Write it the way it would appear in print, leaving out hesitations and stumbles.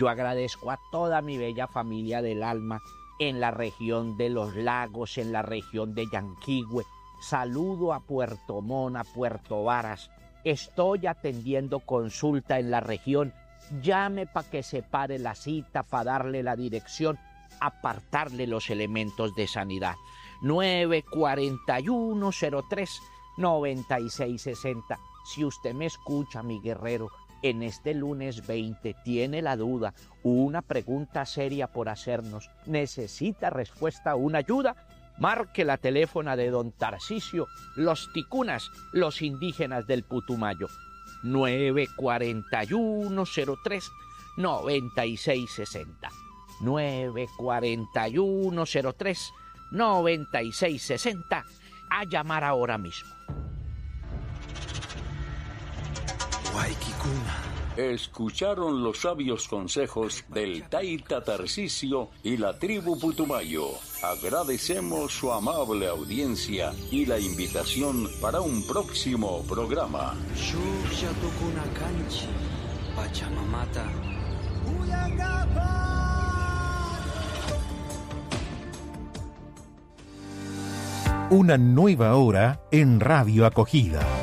Yo agradezco a toda mi bella familia del alma en la región de Los Lagos, en la región de Yanquihue. Saludo a Puerto Montt, a Puerto Varas. Estoy atendiendo consulta en la región. Llame para que separe la cita, para darle la dirección, apartarle los elementos de sanidad. 941-03-9660. Si usted me escucha, mi guerrero, en este lunes 20 tiene la duda, una pregunta seria por hacernos, necesita respuesta, una ayuda, marque la teléfona de don Tarcisio, los ticunas, los indígenas del Putumayo. 941-03-9660. 941-03-9660. A llamar ahora mismo. Escucharon los sabios consejos del Taita Tarcisio y la tribu Putumayo. Agradecemos su amable audiencia y la invitación para un próximo programa. Una nueva hora en Radio Acogida.